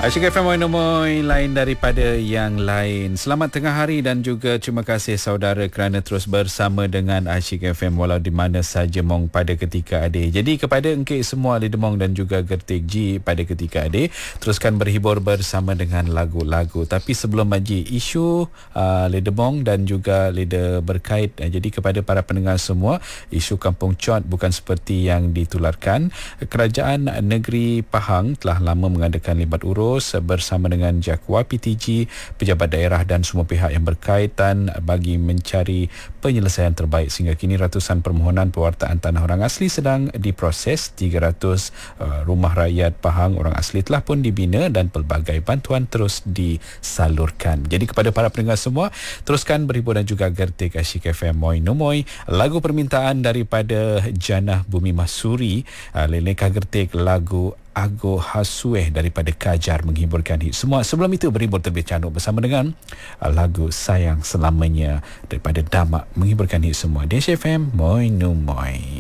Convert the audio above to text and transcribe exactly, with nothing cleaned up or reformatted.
Asyik F M Moin lain daripada yang lain. Selamat tengah hari dan juga terima kasih saudara kerana terus bersama dengan Asyik F M walau di mana saja mong pada ketika ada. Jadi kepada engkau semua Lidemong dan juga Gertik G pada ketika ada, teruskan berhibur bersama dengan lagu-lagu. Tapi sebelum Haji isu uh, Lidemong dan juga Lida berkait, uh, jadi kepada para pendengar semua, isu Kampung Chot bukan seperti yang ditularkan. Kerajaan Negeri Pahang telah lama mengadakan libat urus bersama dengan Jakwa P T G, pejabat daerah dan semua pihak yang berkaitan bagi mencari penyelesaian terbaik. Sehingga kini ratusan permohonan pewartaan tanah orang asli sedang diproses. tiga ratus uh, rumah rakyat Pahang orang asli telah pun dibina dan pelbagai bantuan terus disalurkan. Jadi kepada para pendengar semua, teruskan berhibur dan juga Gertik Asyik F M Moi Numoy. Lagu permintaan daripada Janah Bumi Masuri, uh, Leleka Gertik lagu Ago Hasueh daripada Kajar menghiburkan hit semua. Sebelum itu berhibur terlebih cantik bersama dengan lagu Sayang Selamanya daripada Damak menghiburkan hit semua. Di F M Moi Numoy.